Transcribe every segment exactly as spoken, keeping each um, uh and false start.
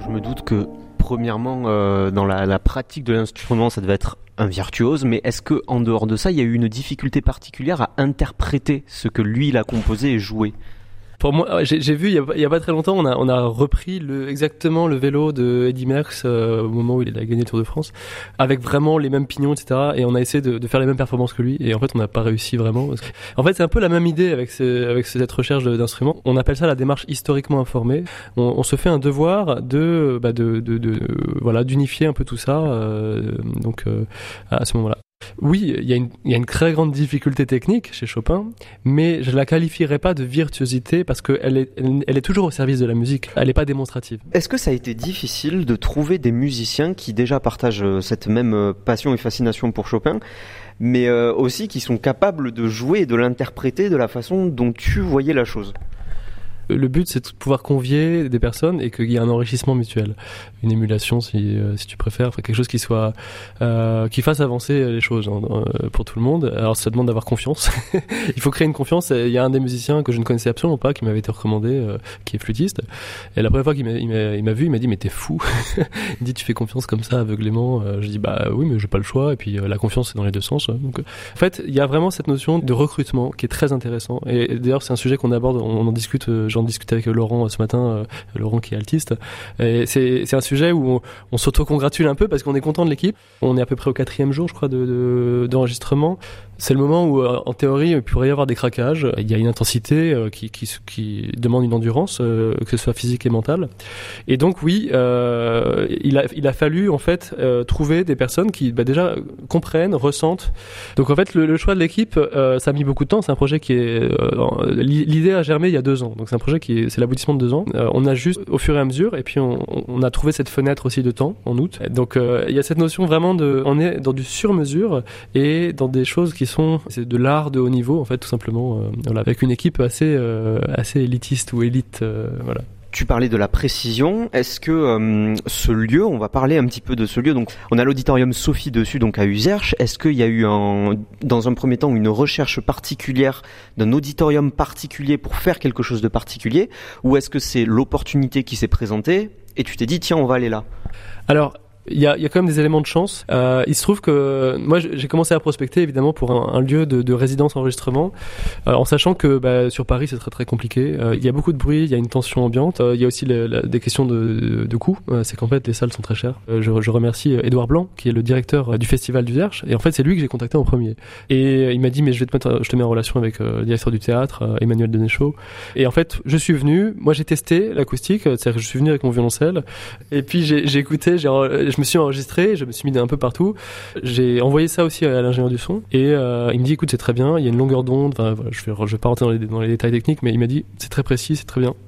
je me doute que premièrement, euh, dans la, la pratique de l'instrument, ça devait être un virtuose, mais est-ce que en dehors de ça, il y a eu une difficulté particulière à interpréter ce que lui il a composé et joué? Pour moi, j'ai, j'ai vu il y, a, il y a pas très longtemps, on a, on a repris le, exactement le vélo de Eddy Merckx euh, au moment où il a gagné le Tour de France, avec vraiment les mêmes pignons, et cetera. Et on a essayé de, de faire les mêmes performances que lui. Et en fait, on n'a pas réussi vraiment. Parce que, en fait, c'est un peu la même idée avec, ce, avec cette recherche d'instruments. On appelle ça la démarche historiquement informée. On, on se fait un devoir de, bah de, de, de, de voilà, d'unifier un peu tout ça. Euh, donc, euh, à ce moment-là. Oui, il y a une, il y a une très grande difficulté technique chez Chopin, mais je la qualifierais pas de virtuosité parce qu'elle est, elle, elle est toujours au service de la musique. Elle n'est pas démonstrative. Est-ce que ça a été difficile de trouver des musiciens qui déjà partagent cette même passion et fascination pour Chopin, mais euh, aussi qui sont capables de jouer et de l'interpréter de la façon dont tu voyais la chose? Le but, c'est de pouvoir convier des personnes et qu'il y ait un enrichissement mutuel, une émulation, si, euh, si tu préfères, enfin, quelque chose qui soit, euh, qui fasse avancer les choses hein, euh, pour tout le monde. Alors, ça demande d'avoir confiance. Il faut créer une confiance. Il y a un des musiciens que je ne connaissais absolument pas, qui m'avait été recommandé, euh, qui est flûtiste. Et la première fois qu'il m'a, il m'a, il m'a vu, il m'a dit, mais t'es fou. Il me dit, tu fais confiance comme ça, aveuglément. Euh, je dis, bah oui, mais j'ai pas le choix. Et puis, euh, la confiance, c'est dans les deux sens. Hein. Donc, euh, en fait, il y a vraiment cette notion de recrutement qui est très intéressant. Et, et d'ailleurs, c'est un sujet qu'on aborde, on en discute, euh, j'en discutais avec Laurent ce matin, euh, Laurent qui est altiste. Et c'est, c'est un sujet où on, on s'auto-congratule un peu parce qu'on est content de l'équipe. On est à peu près au quatrième jour, je crois, de, de, d'enregistrement. C'est le moment où, en théorie, il pourrait y avoir des craquages. Il y a une intensité euh, qui, qui, qui demande une endurance, euh, que ce soit physique et mentale. Et donc, oui, euh, il, a, il a fallu, en fait, euh, trouver des personnes qui, bah, déjà, comprennent, ressentent. Donc, en fait, le, le choix de l'équipe, euh, ça a mis beaucoup de temps. C'est un projet qui est... Euh, l'idée a germé il y a deux ans. Donc, c'est un projet qui est... C'est l'aboutissement de deux ans. Euh, on a juste, au fur et à mesure, et puis on, on a trouvé cette fenêtre aussi de temps, en août. Donc, euh, il y a cette notion vraiment de... On est dans du sur-mesure et dans des choses qui sont c'est de l'art de haut niveau en fait tout simplement euh, voilà, avec une équipe assez euh, assez élitiste ou élite euh, voilà. Tu parlais de la précision. Est-ce que euh, ce lieu, on va parler un petit peu de ce lieu. Donc, on a l'auditorium Sophie dessus, donc à Uzerche. Est-ce qu'il y a eu un, dans un premier temps une recherche particulière d'un auditorium particulier pour faire quelque chose de particulier, ou est-ce que c'est l'opportunité qui s'est présentée et tu t'es dit tiens on va aller là? Alors. Il y a, il y a quand même des éléments de chance. Euh, il se trouve que moi, j'ai commencé à prospecter évidemment pour un, un lieu de, de résidence enregistrement, euh, en sachant que bah, sur Paris c'est très très compliqué. Euh, il y a beaucoup de bruit, il y a une tension ambiante. Euh, il y a aussi le, la, des questions de, de, de coûts. Euh, c'est qu'en fait les salles sont très chères. Euh, je, je remercie Édouard Blanc qui est le directeur du festival d'Uzerche. Et en fait c'est lui que j'ai contacté en premier. Et il m'a dit mais je vais te mettre, je te mets en relation avec euh, le directeur du théâtre, euh, Emmanuel Denéchaud. Et en fait je suis venu. Moi j'ai testé l'acoustique, c'est-à-dire que je suis venu avec mon violoncelle. Et puis j'ai, j'ai écouté, j'ai je me suis enregistré, je me suis mis un peu partout. J'ai envoyé ça aussi à l'ingénieur du son et euh, il me dit écoute c'est très bien, il y a une longueur d'onde. Enfin, voilà, je vais je vais pas rentrer dans les, dans les détails techniques, mais il m'a dit c'est très précis, c'est très bien.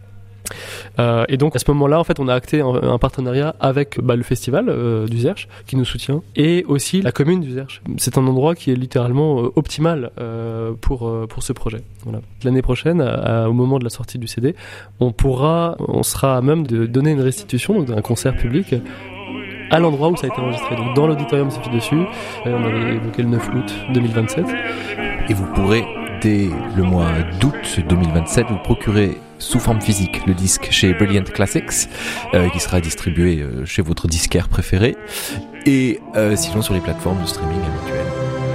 Euh, et donc à ce moment-là, en fait, on a acté un, un partenariat avec bah, le festival euh, d'Uzerche qui nous soutient et aussi la commune d'Uzerche. C'est un endroit qui est littéralement euh, optimal euh, pour euh, pour ce projet. Voilà. L'année prochaine, à, au moment de la sortie du C D, on pourra, on sera à même de donner une restitution, donc un concert public à l'endroit où ça a été enregistré, donc dans l'auditorium Sophie dessus. Et on avait évoqué le neuf août deux mille vingt-sept. Et vous pourrez dès le mois d'août deux mille vingt-sept vous procurer sous forme physique le disque chez Brilliant Classics, euh, qui sera distribué euh, chez votre disquaire préféré, et euh, sinon sur les plateformes de streaming habituelles.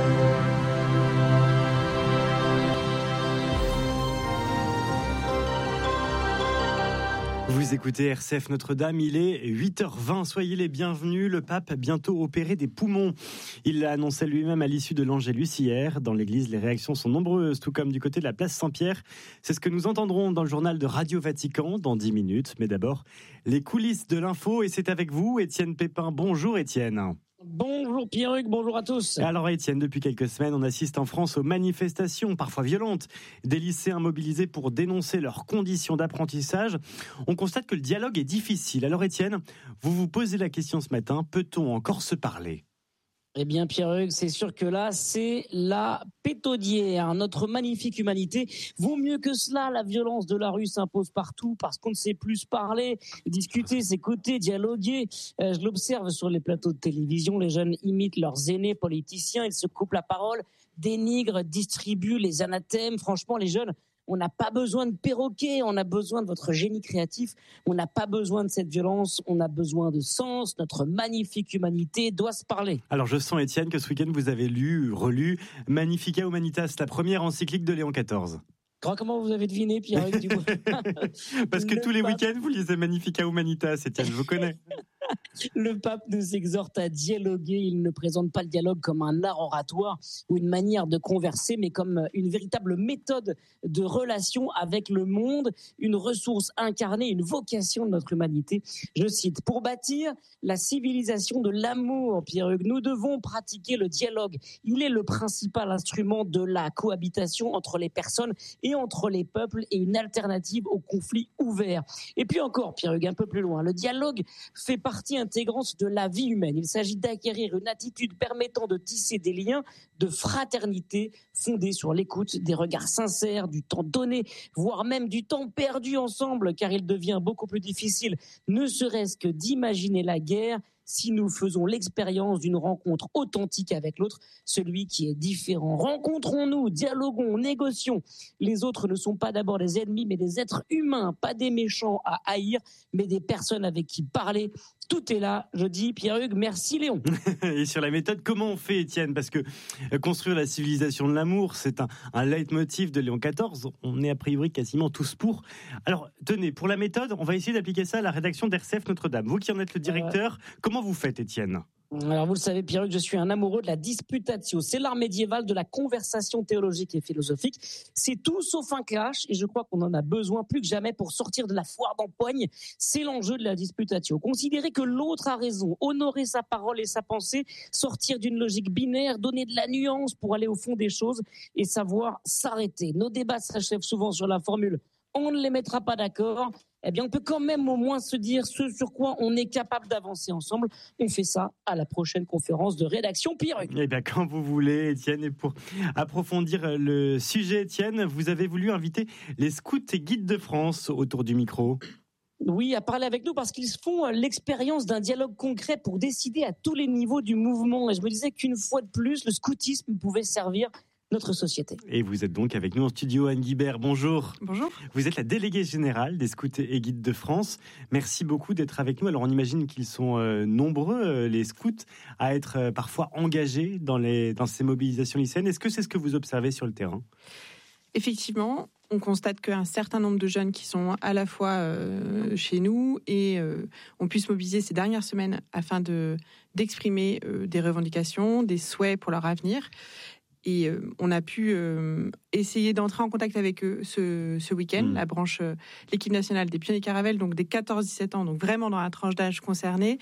Vous écoutez R C F Notre-Dame, il est huit heures vingt, soyez les bienvenus. Le pape a bientôt opéré des poumons. Il l'a annoncé lui-même à l'issue de l'Angélus hier. Dans l'église, les réactions sont nombreuses, tout comme du côté de la place Saint-Pierre. C'est ce que nous entendrons dans le journal de Radio Vatican dans dix minutes. Mais d'abord, les coulisses de l'info, et c'est avec vous, Étienne Pépin. Bonjour Étienne. Bonjour Pierruc, bonjour à tous. Alors Étienne, depuis quelques semaines, on assiste en France aux manifestations, parfois violentes, des lycéens mobilisés pour dénoncer leurs conditions d'apprentissage. On constate que le dialogue est difficile. Alors Étienne, vous vous posez la question ce matin, peut-on encore se parler ? Eh bien Pierruc, c'est sûr que là, c'est la pétaudière. Notre magnifique humanité vaut mieux que cela. La violence de la rue s'impose partout parce qu'on ne sait plus se parler, discuter, s'écouter, dialoguer. Euh, je l'observe sur les plateaux de télévision. Les jeunes imitent leurs aînés politiciens. Ils se coupent la parole, dénigrent, distribuent les anathèmes. Franchement, les jeunes, On n'a pas besoin de perroquets, on a besoin de votre génie créatif. On n'a pas besoin de cette violence, on a besoin de sens. Notre magnifique humanité doit se parler. Alors je sens, Étienne, que ce week-end vous avez lu, relu Magnifica Humanitas, la première encyclique de Léon quatorze. Comment vous avez deviné, Pierre-Hugues, du coup Parce que le tous les pape... week-ends, vous lisez Magnifica Humanitas, Étienne, je vous connais. Le pape nous exhorte à dialoguer. Il ne présente pas le dialogue comme un art oratoire ou une manière de converser, mais comme une véritable méthode de relation avec le monde, une ressource incarnée, une vocation de notre humanité. Je cite, « Pour bâtir la civilisation de l'amour, Pierre-Hugues, nous devons pratiquer le dialogue. Il est le principal instrument de la cohabitation entre les personnes et entre les peuples et une alternative au conflit ouvert. » Et puis encore, Pierre-Hugues, un peu plus loin, le dialogue fait partie intégrante de la vie humaine. Il s'agit d'acquérir une attitude permettant de tisser des liens de fraternité fondés sur l'écoute, des regards sincères, du temps donné, voire même du temps perdu ensemble, car il devient beaucoup plus difficile, ne serait-ce que d'imaginer la guerre si nous faisons l'expérience d'une rencontre authentique avec l'autre, celui qui est différent. Rencontrons-nous, dialoguons, négocions. Les autres ne sont pas d'abord des ennemis, mais des êtres humains, pas des méchants à haïr, mais des personnes avec qui parler. Tout est là, je dis, Pierre-Hugues, merci Léon. Et sur la méthode, comment on fait, Étienne ? Parce que construire la civilisation de l'amour, c'est un, un leitmotiv de Léon quatorze. On est a priori quasiment tous pour. Alors, tenez, pour la méthode, on va essayer d'appliquer ça à la rédaction d'R C F Notre-Dame. Vous qui en êtes le directeur, euh... comment vous faites, Étienne ? Alors vous le savez, Pierre-Hugues, je suis un amoureux de la disputatio. C'est l'art médiéval de la conversation théologique et philosophique. C'est tout sauf un clash et je crois qu'on en a besoin plus que jamais pour sortir de la foire d'empoigne. C'est l'enjeu de la disputatio. Considérer que l'autre a raison, honorer sa parole et sa pensée, sortir d'une logique binaire, donner de la nuance pour aller au fond des choses et savoir s'arrêter. Nos débats s'achèvent souvent sur la formule « on ne les mettra pas d'accord ». Eh bien, on peut quand même au moins se dire ce sur quoi on est capable d'avancer ensemble. On fait ça à la prochaine conférence de rédaction Pierre-Hugues. Eh bien, quand vous voulez, Étienne. Et pour approfondir le sujet, Étienne, vous avez voulu inviter les scouts et guides de France autour du micro. Oui, à parler avec nous parce qu'ils font l'expérience d'un dialogue concret pour décider à tous les niveaux du mouvement. Et je me disais qu'une fois de plus, le scoutisme pouvait servir notre société. Et vous êtes donc avec nous en studio, Anne Guibert. Bonjour. Bonjour. Vous êtes la déléguée générale des scouts et guides de France. Merci beaucoup d'être avec nous. Alors on imagine qu'ils sont euh, nombreux, euh, les scouts, à être euh, parfois engagés dans, les, dans ces mobilisations lycéennes. Est-ce que c'est ce que vous observez sur le terrain ? Effectivement, on constate qu'un certain nombre de jeunes qui sont à la fois euh, chez nous et euh, on puisse mobiliser ces dernières semaines afin de, d'exprimer euh, des revendications, des souhaits pour leur avenir. Et euh, on a pu euh, essayer d'entrer en contact avec eux ce, ce week-end, mmh. la branche, euh, l'équipe nationale des pionniers Caravelle, donc des quatorze dix-sept ans, donc vraiment dans la tranche d'âge concernée,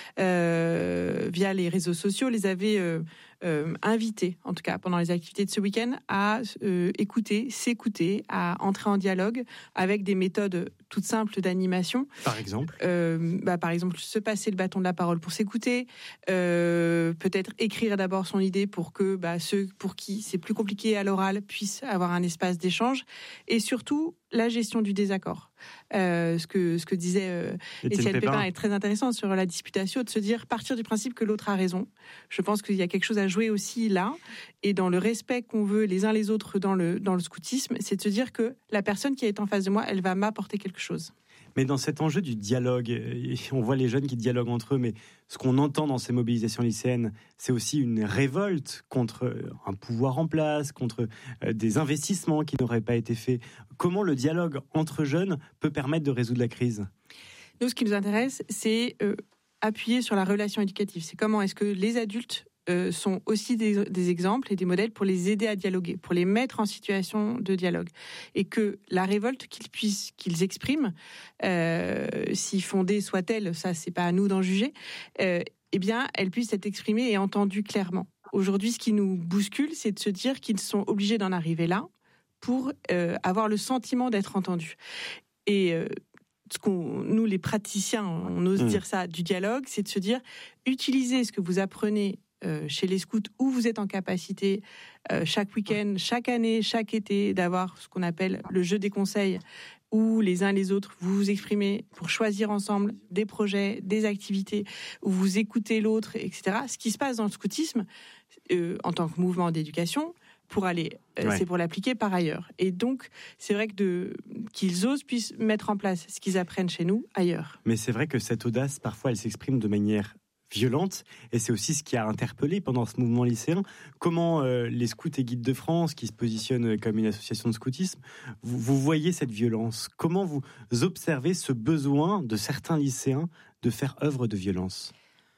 euh, via les réseaux sociaux, les avait euh, euh, invités, en tout cas pendant les activités de ce week-end, à euh, écouter, s'écouter, à entrer en dialogue avec des méthodes toutes simples d'animation. Par exemple euh, bah, Par exemple, se passer le bâton de la parole pour s'écouter, euh, peut-être écrire d'abord son idée pour que bah, ceux pour qui c'est plus compliqué à l'oral puissent avoir un espace d'échange, et surtout la gestion du désaccord. Euh, ce que ce que disait euh, Étienne Pépin est très intéressant sur la disputatio, de se dire partir du principe que l'autre a raison. Je pense qu'il y a quelque chose à jouer aussi là, et dans le respect qu'on veut les uns les autres dans le dans le scoutisme, c'est de se dire que la personne qui est en face de moi, elle va m'apporter quelque chose. Mais dans cet enjeu du dialogue, on voit les jeunes qui dialoguent entre eux, mais ce qu'on entend dans ces mobilisations lycéennes, c'est aussi une révolte contre un pouvoir en place, contre des investissements qui n'auraient pas été faits. Comment le dialogue entre jeunes peut permettre de résoudre la crise ? Nous, ce qui nous intéresse, c'est euh, appuyer sur la relation éducative. C'est comment est-ce que les adultes Euh, sont aussi des, des exemples et des modèles pour les aider à dialoguer, pour les mettre en situation de dialogue, et que la révolte qu'ils puissent, qu'ils expriment, euh, si fondée soit-elle, ça c'est pas à nous d'en juger, euh, eh bien, elle puisse être exprimée et entendue clairement. Aujourd'hui, ce qui nous bouscule, c'est de se dire qu'ils sont obligés d'en arriver là pour euh, avoir le sentiment d'être entendus. Et euh, ce qu'on, nous, les praticiens, on ose mmh. dire ça, du dialogue, c'est de se dire, utilisez ce que vous apprenez Euh, chez les scouts, où vous êtes en capacité euh, chaque week-end, chaque année, chaque été, d'avoir ce qu'on appelle le jeu des conseils, où les uns les autres vous vous exprimez pour choisir ensemble des projets, des activités, où vous écoutez l'autre, et cetera. Ce qui se passe dans le scoutisme, euh, en tant que mouvement d'éducation, pour aller, euh, Ouais. c'est pour l'appliquer par ailleurs. Et donc, c'est vrai que de, qu'ils osent puissent mettre en place ce qu'ils apprennent chez nous ailleurs. Mais c'est vrai que cette audace, parfois, elle s'exprime de manière violente, et c'est aussi ce qui a interpellé pendant ce mouvement lycéen. Comment euh, les scouts et guides de France, qui se positionnent comme une association de scoutisme, vous, vous voyez cette violence? Comment vous observez ce besoin de certains lycéens de faire œuvre de violence?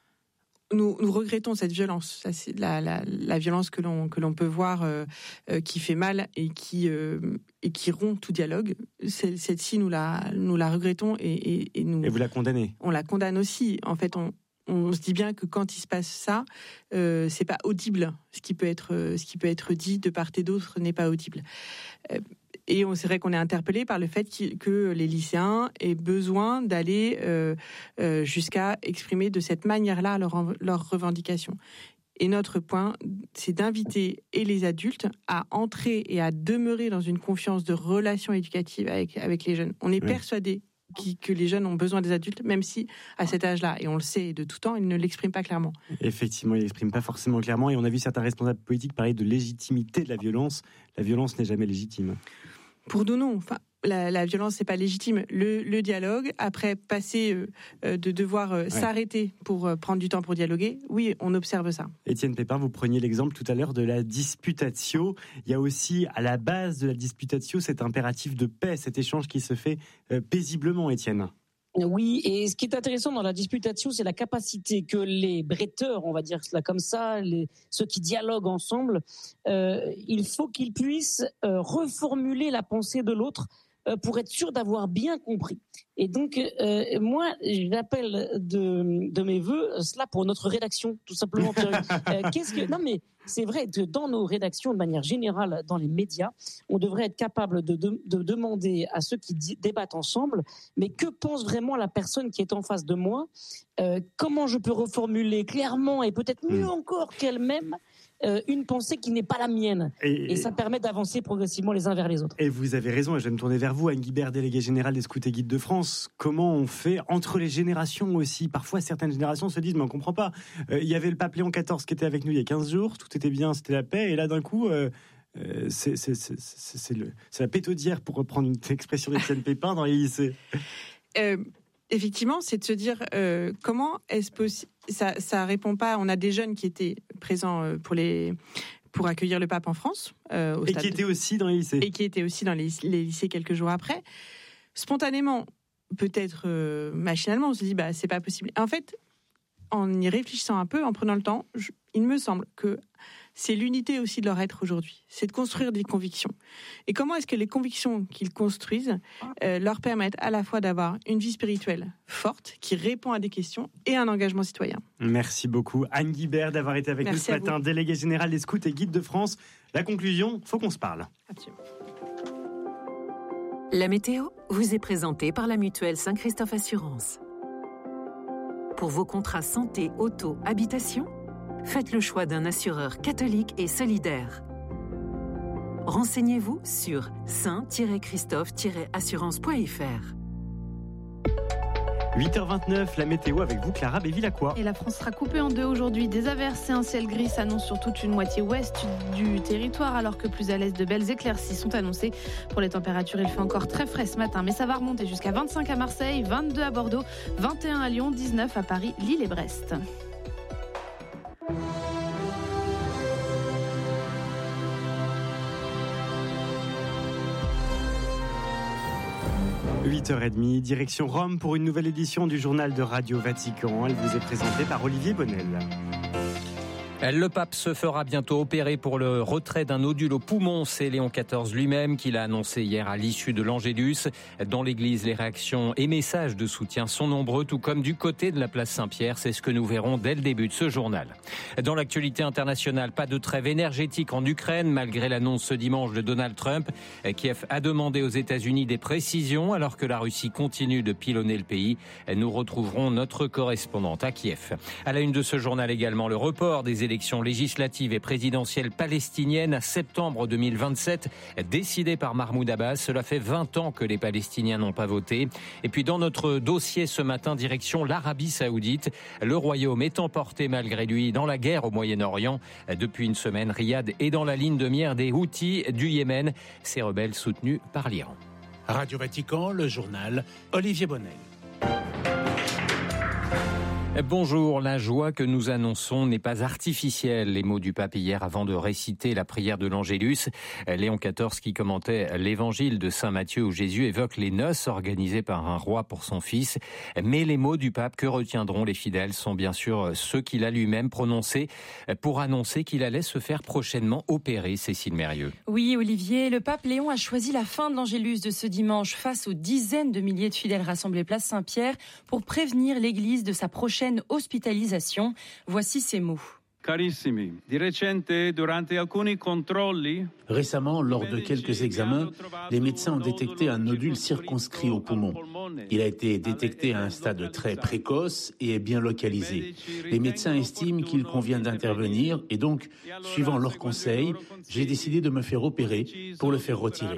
Nous, nous regrettons cette violence, ça, c'est la, la, la violence que l'on que l'on peut voir euh, euh, qui fait mal et qui euh, et qui rompt tout dialogue. C'est, celle-ci, nous la nous la regrettons et, et, et nous. Et vous la condamnez? On la condamne aussi. En fait, on on se dit bien que quand il se passe ça, euh, c'est pas audible. Ce qui peut être euh, ce qui peut être dit de part et d'autre n'est pas audible. Euh, Et on, c'est vrai qu'on est interpellé par le fait que les lycéens aient besoin d'aller euh, euh, jusqu'à exprimer de cette manière-là leurs leur revendications. Et notre point, c'est d'inviter et les adultes à entrer et à demeurer dans une confiance de relation éducative avec, avec les jeunes. On est Oui. persuadé qui, que les jeunes ont besoin des adultes, même si à cet âge-là, et on le sait de tout temps, ils ne l'expriment pas clairement. Effectivement, il n'exprime pas forcément clairement, et on a vu certains responsables politiques parler de légitimité de la violence. La violence n'est jamais légitime. Pour nous, non. Enfin, la, la violence, c'est pas légitime. Le, le dialogue, après passer euh, de devoir euh, ouais. s'arrêter pour euh, prendre du temps pour dialoguer, oui, on observe ça. Étienne Pépin, vous preniez l'exemple tout à l'heure de la disputatio. Il y a aussi à la base de la disputatio cet impératif de paix, cet échange qui se fait euh, paisiblement, Étienne. Oui, et ce qui est intéressant dans la disputatio, c'est la capacité que les bretteurs, on va dire cela comme ça, les, ceux qui dialoguent ensemble, euh, il faut qu'ils puissent euh, reformuler la pensée de l'autre euh, pour être sûr d'avoir bien compris. Et donc, euh, moi, j'appelle de, de mes vœux cela pour notre rédaction, tout simplement. euh, qu'est-ce que non mais c'est vrai que dans nos rédactions, de manière générale, dans les médias, on devrait être capable de, de, de demander à ceux qui d- débattent ensemble, mais que pense vraiment la personne qui est en face de moi, euh, comment je peux reformuler clairement et peut-être mieux encore qu'elle-même euh, une pensée qui n'est pas la mienne. Et, et ça permet d'avancer progressivement les uns vers les autres. Et vous avez raison, et je vais me tourner vers vous, Anne Guibert, déléguée générale des Scouts et Guides de France. Comment on fait entre les générations aussi? Parfois, certaines générations se disent, mais on comprend pas. Euh, il y avait le pape Léon quatorze qui était avec nous il y a quinze jours, tout était bien, c'était la paix, et là, d'un coup, euh, euh, c'est, c'est, c'est, c'est, c'est, le, c'est la pétaudière, pour reprendre une expression d'Étienne Pépin, dans les lycées. Euh, effectivement, c'est de se dire, euh, comment est-ce possible? Ça, ça répond pas. On a des jeunes qui étaient présents pour les, pour accueillir le pape en France, euh, au et stade qui étaient aussi dans les lycées. Et qui étaient aussi dans les, les lycées quelques jours après. Spontanément, peut-être euh, machinalement, on se dit, bah, c'est pas possible. En fait, en y réfléchissant un peu, en prenant le temps, je, il me semble que c'est l'unité aussi de leur être aujourd'hui. C'est de construire des convictions. Et comment est-ce que les convictions qu'ils construisent euh, leur permettent à la fois d'avoir une vie spirituelle forte, qui répond à des questions, et un engagement citoyen. Merci beaucoup, Anne Guibert, d'avoir été avec Merci nous ce matin, déléguée générale des Scouts et Guides de France. La conclusion, faut qu'on se parle. Absolument. La météo vous est présentée par la mutuelle Saint-Christophe Assurance. Pour vos contrats santé, auto, habitation, faites le choix d'un assureur catholique et solidaire. Renseignez-vous sur saint christophe assurance point f r. huit heures vingt-neuf, la météo avec vous, Clara Béville-Lacroix. Et la France sera coupée en deux aujourd'hui. Des averses et un ciel gris s'annoncent sur toute une moitié ouest du territoire, alors que plus à l'est, de belles éclaircies sont annoncées. Pour les températures, il fait encore très frais ce matin, mais ça va remonter jusqu'à vingt-cinq à Marseille, vingt-deux à Bordeaux, vingt et un à Lyon, dix-neuf à Paris, Lille et Brest. huit heures trente, direction Rome pour une nouvelle édition du journal de Radio Vatican. Elle vous est présentée par Olivier Bonnel. Le pape se fera bientôt opérer pour le retrait d'un nodule au poumon. C'est Léon quatorze lui-même qui l'a annoncé hier à l'issue de l'Angélus. Dans l'église, les réactions et messages de soutien sont nombreux, tout comme du côté de la place Saint-Pierre. C'est ce que nous verrons dès le début de ce journal. Dans l'actualité internationale, pas de trêve énergétique en Ukraine, malgré l'annonce ce dimanche de Donald Trump. Kiev a demandé aux États-Unis des précisions, alors que la Russie continue de pilonner le pays. Nous retrouverons notre correspondante à Kiev. À la une de ce journal également, le report des élections élections législatives et présidentielles palestiniennes à septembre deux mille vingt-sept, décidées par Mahmoud Abbas. Cela fait vingt ans que les Palestiniens n'ont pas voté. Et puis dans notre dossier ce matin, direction l'Arabie Saoudite. Le royaume est emporté malgré lui dans la guerre au Moyen-Orient. Depuis une semaine, Riyad est dans la ligne de mire des Houthis du Yémen, ces rebelles soutenus par l'Iran. Radio Vatican, le journal, Olivier Bonnel. Bonjour, la joie que nous annonçons n'est pas artificielle. Les mots du pape hier avant de réciter la prière de l'Angélus. Léon quatorze qui commentait l'évangile de Saint Matthieu où Jésus évoque les noces organisées par un roi pour son fils. Mais les mots du pape que retiendront les fidèles sont bien sûr ceux qu'il a lui-même prononcés pour annoncer qu'il allait se faire prochainement opérer, Cécile Mérieux. Oui, Olivier, le pape Léon a choisi la fin de l'Angélus de ce dimanche face aux dizaines de milliers de fidèles rassemblés place Saint-Pierre pour prévenir l'Église de sa prochaine hospitalisation. Voici ces mots. Carissimi, di recente durante alcuni controlli. Récemment, lors de quelques examens, les médecins ont détecté un nodule circonscrit au poumon. Il a été détecté à un stade très précoce et est bien localisé. Les médecins estiment qu'il convient d'intervenir et donc, suivant leurs conseils, j'ai décidé de me faire opérer pour le faire retirer.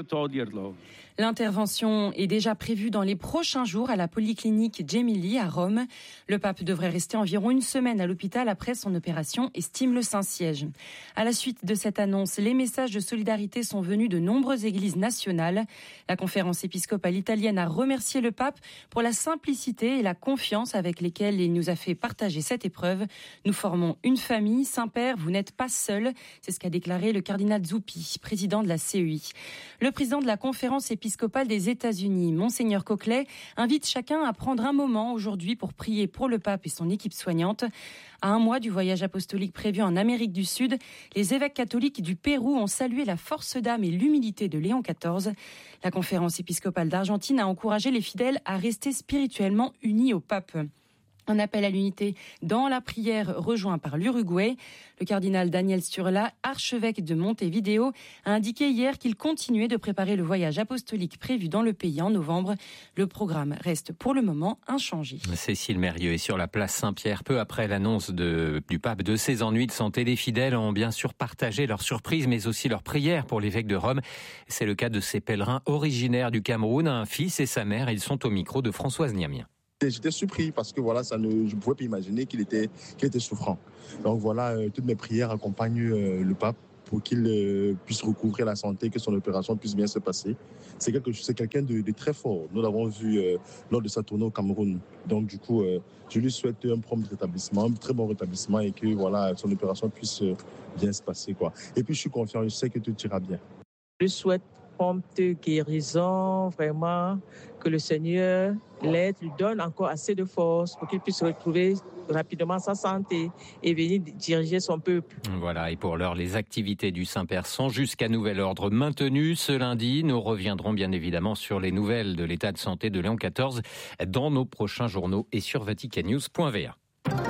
L'intervention est déjà prévue dans les prochains jours à la polyclinique Gemelli à Rome. Le pape devrait rester environ une semaine à l'hôpital après son opération, estime le Saint-Siège. À la suite de cette annonce, les messages de solidarité sont venus de nombreuses églises nationales. La conférence épiscopale italienne a remercié le pape pour la simplicité et la confiance avec lesquelles il nous a fait partager cette épreuve. Nous formons une famille. Saint-Père, vous n'êtes pas seul. C'est ce qu'a déclaré le cardinal Zuppi, président de la C E I. Le président de la conférence épiscopale des États-Unis, Monseigneur Coquelet, invite chacun à prendre un moment aujourd'hui pour prier pour le pape et son équipe soignante. À un mois du voyage apostolique prévu en Amérique du Sud, les évêques catholiques du Pérou ont salué la force d'âme et l'humilité de Léon quatorze. La conférence épiscopale d'Argentine a encouragé les fidèles à rester spirituellement unis au pape. Un appel à l'unité dans la prière rejoint par l'Uruguay. Le cardinal Daniel Sturla, archevêque de Montevideo, a indiqué hier qu'il continuait de préparer le voyage apostolique prévu dans le pays en novembre. Le programme reste pour le moment inchangé. Cécile Mérieux est sur la place Saint-Pierre. Peu après l'annonce de, du pape de ses ennuis de santé, les fidèles ont bien sûr partagé leurs surprises mais aussi leurs prières pour l'évêque de Rome. C'est le cas de ces pèlerins originaires du Cameroun, un fils et sa mère. Ils sont au micro de Françoise Niamien. J'étais surpris parce que voilà, ça ne, je ne pouvais pas imaginer qu'il était, qu'il était souffrant. Donc voilà, euh, toutes mes prières accompagnent euh, le pape pour qu'il euh, puisse recouvrer la santé, que son opération puisse bien se passer. C'est, quelque, c'est quelqu'un de, de très fort. Nous l'avons vu euh, lors de sa tournée au Cameroun. Donc du coup, euh, je lui souhaite un prompt rétablissement, un très bon rétablissement et que voilà, son opération puisse euh, bien se passer, quoi. Et puis je suis confiant, je sais que tout ira bien. Je souhaite prompte guérison, vraiment, que le Seigneur l'aide, lui donne encore assez de force pour qu'il puisse retrouver rapidement sa santé et venir diriger son peuple. Voilà, et pour l'heure, les activités du Saint-Père sont jusqu'à nouvel ordre maintenues. Ce lundi, nous reviendrons bien évidemment sur les nouvelles de l'état de santé de Léon quatorze dans nos prochains journaux et sur vatican news point v a.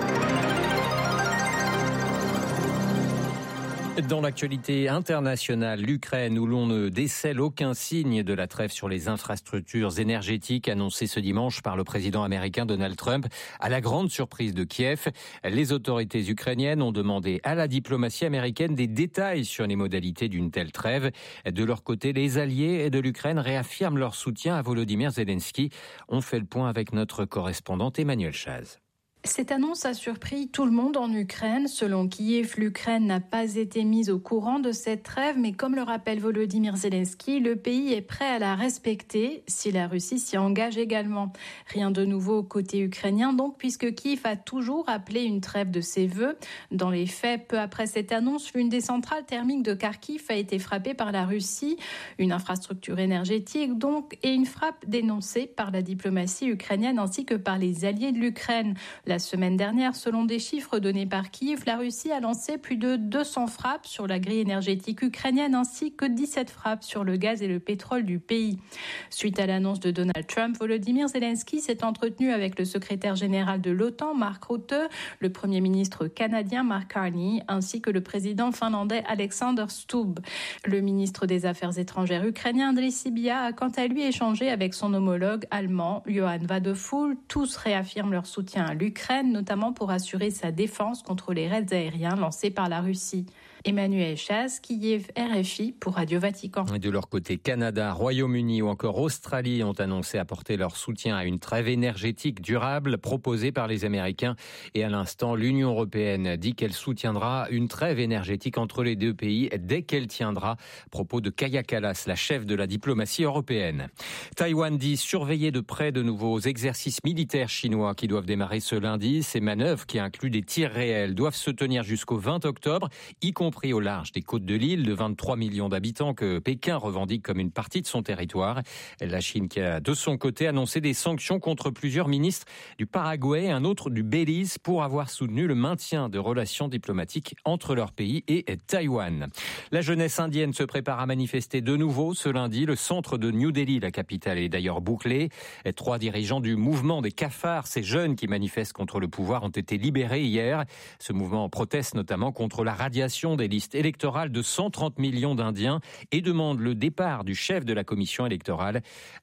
Dans l'actualité internationale, l'Ukraine, où l'on ne décèle aucun signe de la trêve sur les infrastructures énergétiques annoncée ce dimanche par le président américain Donald Trump, à la grande surprise de Kiev. Les autorités ukrainiennes ont demandé à la diplomatie américaine des détails sur les modalités d'une telle trêve. De leur côté, les alliés de l'Ukraine réaffirment leur soutien à Volodymyr Zelensky. On fait le point avec notre correspondante Emmanuel Chaz. Cette annonce a surpris tout le monde en Ukraine. Selon Kiev, l'Ukraine n'a pas été mise au courant de cette trêve, mais comme le rappelle Volodymyr Zelensky, le pays est prêt à la respecter si la Russie s'y engage également. Rien de nouveau côté ukrainien donc, puisque Kiev a toujours appelé une trêve de ses vœux. Dans les faits, peu après cette annonce, l'une des centrales thermiques de Kharkiv a été frappée par la Russie, une infrastructure énergétique donc, et une frappe dénoncée par la diplomatie ukrainienne ainsi que par les alliés de l'Ukraine. La semaine dernière, selon des chiffres donnés par Kiev, la Russie a lancé plus de deux cents frappes sur la grille énergétique ukrainienne ainsi que dix-sept frappes sur le gaz et le pétrole du pays. Suite à l'annonce de Donald Trump, Volodymyr Zelensky s'est entretenu avec le secrétaire général de l'OTAN, Mark Rutte, le premier ministre canadien Mark Carney, ainsi que le président finlandais Alexander Stubb. Le ministre des Affaires étrangères ukrainien Andriy Sybiha a quant à lui échangé avec son homologue allemand Johann Wadephul. Tous réaffirment leur soutien à l'Ukraine. l'Ukraine, notamment pour assurer sa défense contre les raids aériens lancés par la Russie. Emmanuel Chasse, Kiev, R F I pour Radio Vatican. Et de leur côté, Canada, Royaume-Uni ou encore Australie ont annoncé apporter leur soutien à une trêve énergétique durable proposée par les Américains. Et à l'instant, l'Union européenne dit qu'elle soutiendra une trêve énergétique entre les deux pays dès qu'elle tiendra. Propos de Kaja Kallas, la chef de la diplomatie européenne. Taïwan dit surveiller de près de nouveaux exercices militaires chinois qui doivent démarrer ce lundi. Ces manœuvres, qui incluent des tirs réels, doivent se tenir jusqu'au vingt octobre, y compris au large des côtes de l'île de vingt-trois millions d'habitants que Pékin revendique comme une partie de son territoire. La Chine qui a de son côté annoncé des sanctions contre plusieurs ministres du Paraguay et un autre du Belize pour avoir soutenu le maintien de relations diplomatiques entre leur pays et Taïwan. La jeunesse indienne se prépare à manifester de nouveau ce lundi. Le centre de New Delhi, la capitale, est d'ailleurs bouclé. Trois dirigeants du mouvement des cafards, ces jeunes qui manifestent contre le pouvoir, ont été libérés hier. Ce mouvement proteste notamment contre la radiation des listes électorales de cent trente millions d'Indiens et demande le départ du chef de la commission électorale.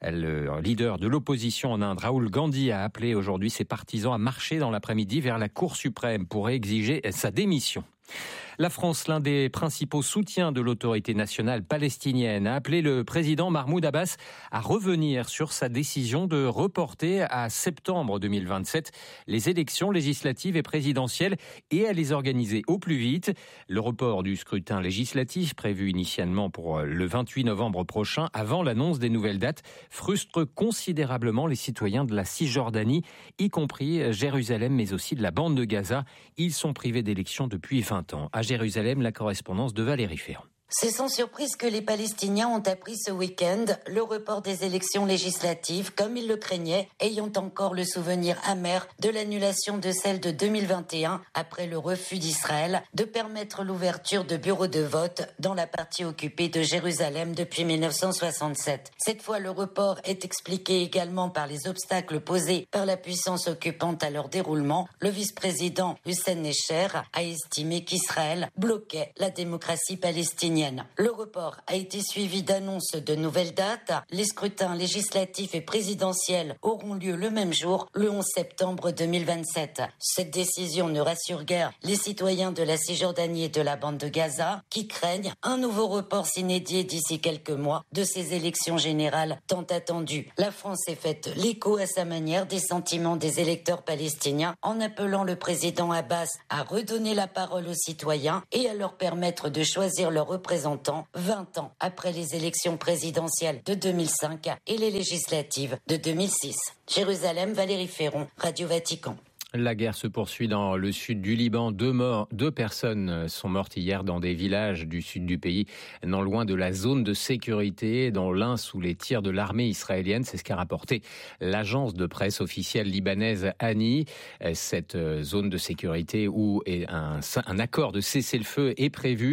Le leader de l'opposition en Inde, Rahul Gandhi, a appelé aujourd'hui ses partisans à marcher dans l'après-midi vers la Cour suprême pour exiger sa démission. La France, l'un des principaux soutiens de l'autorité nationale palestinienne, a appelé le président Mahmoud Abbas à revenir sur sa décision de reporter à septembre deux mille vingt-sept les élections législatives et présidentielles et à les organiser au plus vite. Le report du scrutin législatif, prévu initialement pour le vingt-huit novembre prochain, avant l'annonce des nouvelles dates, frustre considérablement les citoyens de la Cisjordanie, y compris Jérusalem, mais aussi de la bande de Gaza. Ils sont privés d'élections depuis vingt ans. À Jérusalem, la correspondance de Valérie Ferrand. C'est sans surprise que les Palestiniens ont appris ce week-end le report des élections législatives, comme ils le craignaient, ayant encore le souvenir amer de l'annulation de celle de deux mille vingt et un, après le refus d'Israël de permettre l'ouverture de bureaux de vote dans la partie occupée de Jérusalem depuis mille neuf cent soixante-sept. Cette fois, le report est expliqué également par les obstacles posés par la puissance occupante à leur déroulement. Le vice-président Hussein Necher a estimé qu'Israël bloquait la démocratie palestinienne. Le report a été suivi d'annonces de nouvelles dates. Les scrutins législatifs et présidentiels auront lieu le même jour, le onze septembre deux mille vingt-sept. Cette décision ne rassure guère les citoyens de la Cisjordanie et de la bande de Gaza, qui craignent un nouveau report s'inédié d'ici quelques mois de ces élections générales tant attendues. La France s'est faite l'écho à sa manière des sentiments des électeurs palestiniens en appelant le président Abbas à redonner la parole aux citoyens et à leur permettre de choisir leur représentant vingt ans après les élections présidentielles de deux mille cinq et les législatives de deux mille six. Jérusalem, Valérie Ferron, Radio Vatican. La guerre se poursuit dans le sud du Liban. Deux morts, deux personnes sont mortes hier dans des villages du sud du pays, non loin de la zone de sécurité, dont l'un sous les tirs de l'armée israélienne. C'est ce qu'a rapporté l'agence de presse officielle libanaise Ani. Cette zone de sécurité où un, un accord de cessez-le-feu est prévu.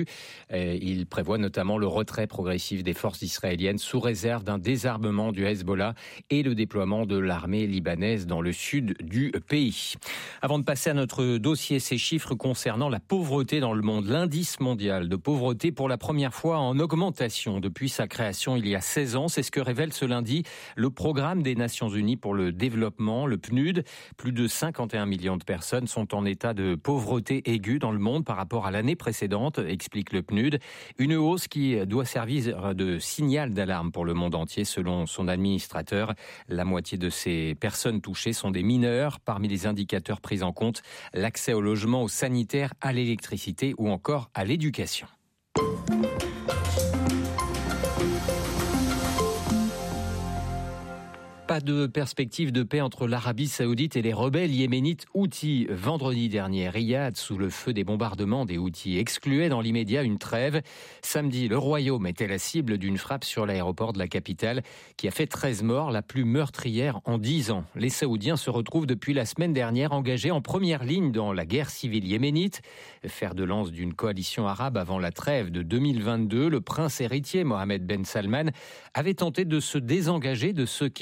Il prévoit notamment le retrait progressif des forces israéliennes sous réserve d'un désarmement du Hezbollah et le déploiement de l'armée libanaise dans le sud du pays. Avant de passer à notre dossier, ces chiffres concernant la pauvreté dans le monde. L'indice mondial de pauvreté pour la première fois en augmentation depuis sa création il y a seize ans. C'est ce que révèle ce lundi le Programme des Nations Unies pour le développement, le P N U D. Plus de cinquante et un millions de personnes sont en état de pauvreté aiguë dans le monde par rapport à l'année précédente, explique le P N U D. Une hausse qui doit servir de signal d'alarme pour le monde entier selon son administrateur. La moitié de ces personnes touchées sont des mineurs. Parmi les indicateurs pris en compte, l'accès au logement, au sanitaire, à l'électricité ou encore à l'éducation. Pas de perspective de paix entre l'Arabie Saoudite et les rebelles yéménites Houthis. Vendredi dernier, Riyad, sous le feu des bombardements des Houthis, excluait dans l'immédiat une trêve. Samedi, le Royaume était la cible d'une frappe sur l'aéroport de la capitale qui a fait treize morts, la plus meurtrière en dix ans. Les Saoudiens se retrouvent depuis la semaine dernière engagés en première ligne dans la guerre civile yéménite. Fer de lance d'une coalition arabe avant la trêve de deux mille vingt-deux, le prince héritier Mohammed Ben Salman avait tenté de se désengager de ce qui est devenu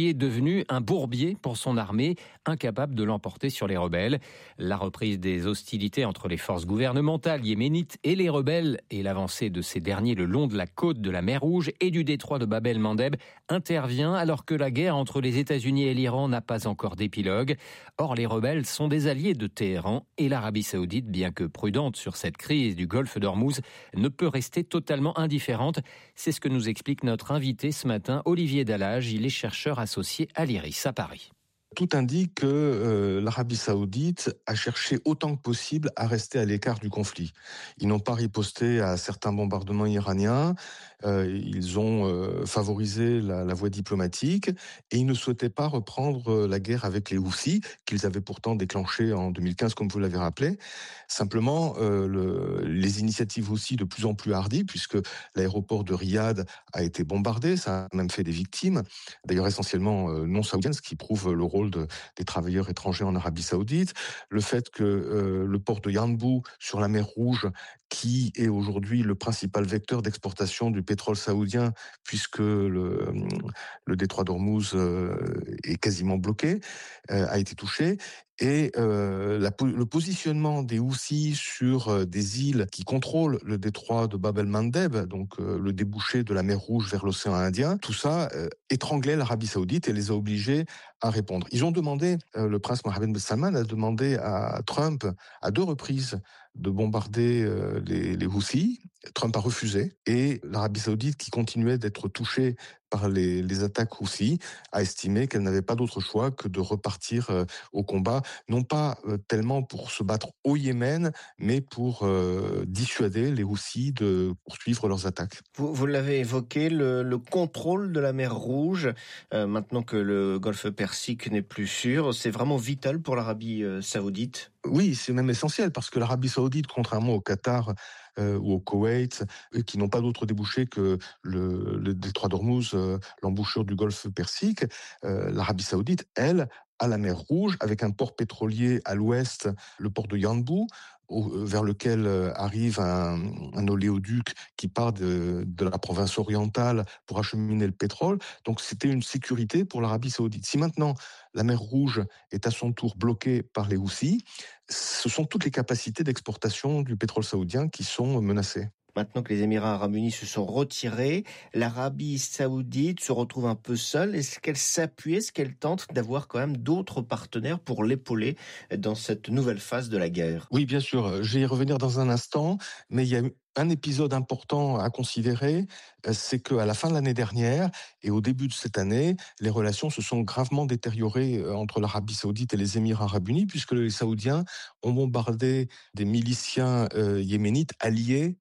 devenu un bourbier pour son armée, incapable de l'emporter sur les rebelles. La reprise des hostilités entre les forces gouvernementales yéménites et les rebelles et l'avancée de ces derniers le long de la côte de la mer Rouge et du détroit de Bab el-Mandeb intervient alors que la guerre entre les États-Unis et l'Iran n'a pas encore d'épilogue. Or, les rebelles sont des alliés de Téhéran et l'Arabie saoudite, bien que prudente sur cette crise du golfe d'Ormuz, ne peut rester totalement indifférente. C'est ce que nous explique notre invité ce matin, Olivier Dallage. Il est chercheur associé à l'I R I S à Paris. Tout indique que euh, l'Arabie saoudite a cherché autant que possible à rester à l'écart du conflit. Ils n'ont pas riposté à certains bombardements iraniens, euh, ils ont euh, favorisé la, la voie diplomatique et ils ne souhaitaient pas reprendre la guerre avec les Houthis, qu'ils avaient pourtant déclenchée en deux mille quinze, comme vous l'avez rappelé. Simplement, euh, le, les initiatives aussi de plus en plus hardies, puisque l'aéroport de Riyad a été bombardé, ça a même fait des victimes, d'ailleurs essentiellement euh, non saoudiennes, ce qui prouve le rôle De, des travailleurs étrangers en Arabie saoudite, le fait que euh, le port de Yanbu sur la mer Rouge, qui est aujourd'hui le principal vecteur d'exportation du pétrole saoudien, puisque le, le détroit d'Ormuz euh, est quasiment bloqué, euh, a été touché. Et euh, la, le positionnement des Houthis sur euh, des îles qui contrôlent le détroit de Bab el-Mandeb, donc euh, le débouché de la mer Rouge vers l'océan Indien, tout ça euh, étranglait l'Arabie saoudite et les a obligés à répondre. Ils ont demandé, euh, le prince Mohammed bin Salman a demandé à Trump à deux reprises de bombarder euh, les, les Houthis. Trump a refusé et l'Arabie saoudite, qui continuait d'être touchée par les, les attaques Houthis, a estimé qu'elle n'avait pas d'autre choix que de repartir euh, au combat, non pas euh, tellement pour se battre au Yémen, mais pour euh, dissuader les Houthis de poursuivre leurs attaques. Vous, vous l'avez évoqué, le, le contrôle de la mer Rouge, euh, maintenant que le golfe Persique n'est plus sûr, c'est vraiment vital pour l'Arabie euh, saoudite? Oui, c'est même essentiel, parce que l'Arabie saoudite, contrairement au Qatar euh, ou au Koweït, euh, qui n'ont pas d'autre débouché que le, le détroit d'Ormuz, euh, l'embouchure du golfe Persique, euh, l'Arabie saoudite, elle, a la mer Rouge, avec un port pétrolier à l'ouest, le port de Yanbu, au, vers lequel arrive un, un oléoduc qui part de, de la province orientale pour acheminer le pétrole. Donc c'était une sécurité pour l'Arabie saoudite. Si maintenant la mer Rouge est à son tour bloquée par les Houthis, ce sont toutes les capacités d'exportation du pétrole saoudien qui sont menacées. Maintenant que les Émirats arabes unis se sont retirés, l'Arabie saoudite se retrouve un peu seule. Est-ce qu'elle s'appuie, est-ce qu'elle tente d'avoir quand même d'autres partenaires pour l'épauler dans cette nouvelle phase de la guerre? Oui, bien sûr. Je vais y revenir dans un instant, mais il y a un épisode important à considérer, c'est qu'à la fin de l'année dernière et au début de cette année, les relations se sont gravement détériorées entre l'Arabie saoudite et les Émirats arabes unis, puisque les Saoudiens ont bombardé des miliciens euh, yéménites alliés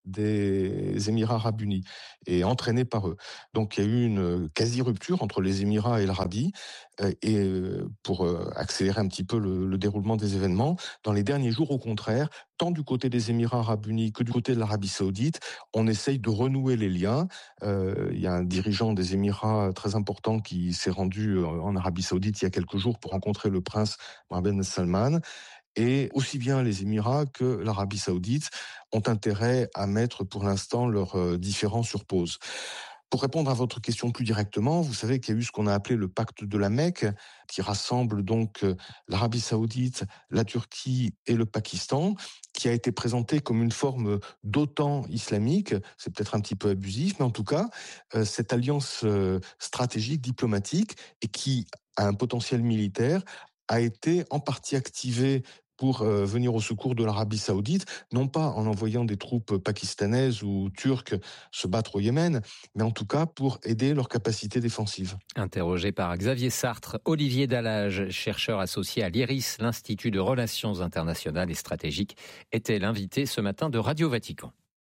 des Émirats arabes unis et entraînés par eux. Donc il y a eu une quasi-rupture entre les Émirats et l'Arabie, euh, et euh, pour euh, accélérer un petit peu le, le déroulement des événements, dans les derniers jours, au contraire, tant du côté des Émirats arabes unis que du côté de l'Arabie saoudite, on essaye de renouer les liens. Euh, il y a un dirigeant des Émirats très important qui s'est rendu en Arabie saoudite il y a quelques jours pour rencontrer le prince Mohammed bin Salman. Et aussi bien les Émirats que l'Arabie saoudite ont intérêt à mettre pour l'instant leurs différends sur pause. Pour répondre à votre question plus directement, vous savez qu'il y a eu ce qu'on a appelé le pacte de la Mecque, qui rassemble donc l'Arabie saoudite, la Turquie et le Pakistan, qui a été présenté comme une forme d'OTAN islamique. C'est peut-être un petit peu abusif, mais en tout cas, euh, cette alliance euh, stratégique, diplomatique, et qui a un potentiel militaire, a été en partie activée pour euh, venir au secours de l'Arabie saoudite, non pas en envoyant des troupes pakistanaises ou turques se battre au Yémen, mais en tout cas pour aider leur capacité défensive. Interrogé par Xavier Sartre, Olivier Dallage, chercheur associé à l'I R I S, l'Institut de Relations internationales et stratégiques, était l'invité ce matin de Radio Vatican.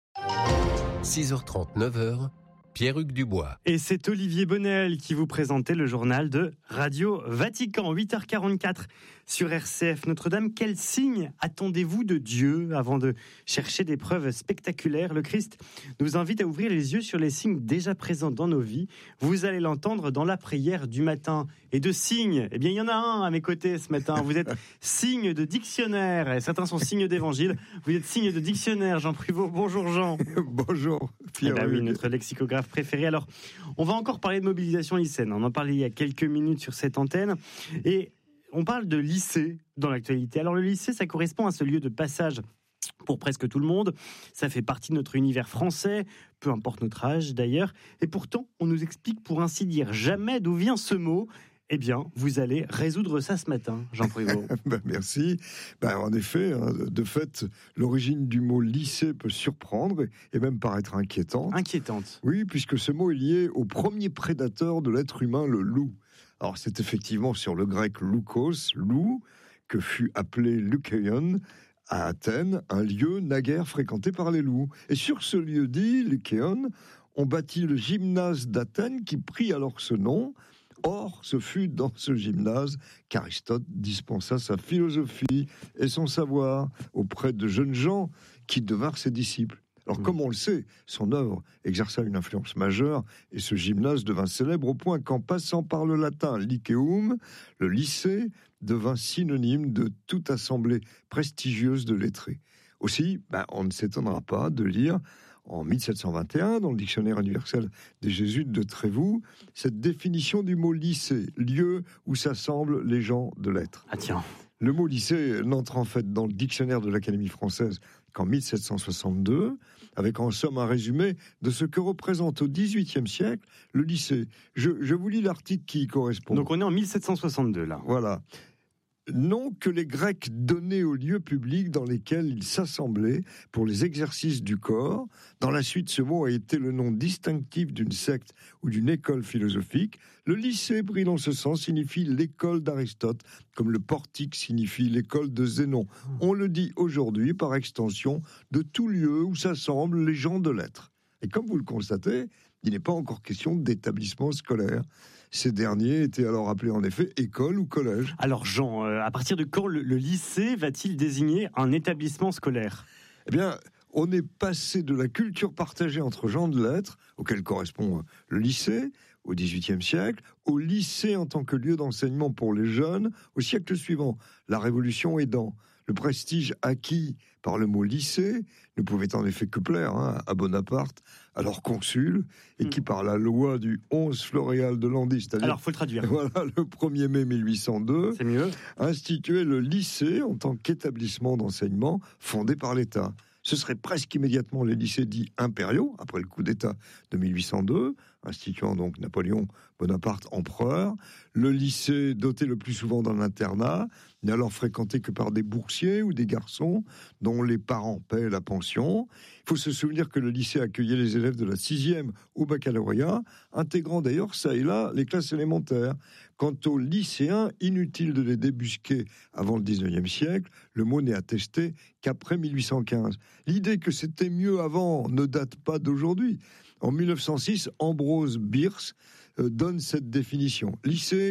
six heures trente, neuf heures, Pierre-Hugues Dubois. Et c'est Olivier Bonnel qui vous présentait le journal de Radio Vatican, huit heures quarante-quatre sur R C F Notre-Dame. Quel signe attendez-vous de Dieu avant de chercher des preuves spectaculaires? Le Christ nous invite à ouvrir les yeux sur les signes déjà présents dans nos vies. Vous allez l'entendre dans la prière du matin. Et de signes, eh bien il y en a un à mes côtés ce matin. Vous êtes signe de dictionnaire, et certains sont signes d'évangile. Vous êtes signe de dictionnaire, Jean Privot. Bonjour Jean. Bonjour Pierre. Eh ben oui, notre lexicographe épreuve préférée. Alors, on va encore parler de mobilisation lycéenne. On en parlait il y a quelques minutes sur cette antenne. Et on parle de lycée dans l'actualité. Alors, le lycée, ça correspond à ce lieu de passage pour presque tout le monde. Ça fait partie de notre univers français, peu importe notre âge d'ailleurs. Et pourtant, on nous explique pour ainsi dire jamais d'où vient ce mot. Eh bien, vous allez résoudre ça ce matin, Jean Prévost. ben, merci. Ben, en effet, hein, de fait, l'origine du mot lycée peut surprendre et même paraître inquiétante. Inquiétante. Oui, puisque ce mot est lié au premier prédateur de l'être humain, le loup. Alors, c'est effectivement sur le grec loukos, loup, que fut appelé Lukeion, à Athènes, un lieu naguère fréquenté par les loups. Et sur ce lieu dit, Lukeion, on bâtit le gymnase d'Athènes qui prit alors ce nom. Or, ce fut dans ce gymnase qu'Aristote dispensa sa philosophie et son savoir auprès de jeunes gens qui devinrent ses disciples. Alors, comme on le sait, son œuvre exerça une influence majeure et ce gymnase devint célèbre au point qu'en passant par le latin lycéum, le lycée devint synonyme de toute assemblée prestigieuse de lettrés. Aussi, ben, on ne s'étonnera pas de lire en mille sept cent vingt et un, dans le dictionnaire universel des Jésuites de Trévoux, cette définition du mot lycée, lieu où s'assemblent les gens de lettres. Ah tiens. Le mot lycée n'entre en fait dans le dictionnaire de l'Académie française qu'en mille sept cent soixante-deux, avec en somme un résumé de ce que représente au dix-huitième siècle le lycée. Je, je vous lis l'article qui y correspond. Donc on est en mille sept cent soixante-deux là. Voilà. Nom que les Grecs donnaient aux lieux publics dans lesquels ils s'assemblaient pour les exercices du corps. Dans la suite, ce mot a été le nom distinctif d'une secte ou d'une école philosophique. Le lycée, pris dans ce sens, signifie l'école d'Aristote, comme le portique signifie l'école de Zénon. On le dit aujourd'hui, par extension, de tout lieu où s'assemblent les gens de lettres. Et comme vous le constatez, il n'est pas encore question d'établissement scolaire. Ces derniers étaient alors appelés en effet école ou collège. Alors Jean, euh, à partir de quand le, le lycée va-t-il désigner un établissement scolaire ? Eh bien, on est passé de la culture partagée entre gens de lettres, auquel correspond le lycée, au dix-huitième siècle, au lycée en tant que lieu d'enseignement pour les jeunes, au siècle suivant, la Révolution aidant. Le prestige acquis par le mot lycée ne pouvait en effet que plaire hein, à Bonaparte, alors consul, et qui par la loi du onze Floréal de Landis, c'est-à-dire alors faut le traduire. Voilà, le premier mai mille huit cent deux, c'est mieux, instituait le lycée en tant qu'établissement d'enseignement fondé par l'État. Ce serait presque immédiatement les lycées dits impériaux, après le coup d'État de mille huit cent deux, instituant donc Napoléon Bonaparte empereur. Le lycée, doté le plus souvent d'un internat, n'est alors fréquenté que par des boursiers ou des garçons dont les parents paient la pension. Il faut se souvenir que le lycée accueillait les élèves de la sixième au baccalauréat, intégrant d'ailleurs ça et là les classes élémentaires. Quant aux lycéens, inutile de les débusquer avant le dix-neuvième siècle, le mot n'est attesté qu'après mille huit cent quinze. L'idée que c'était mieux avant ne date pas d'aujourd'hui. En mille neuf cent six, Ambrose Bierce donne cette définition. Lycée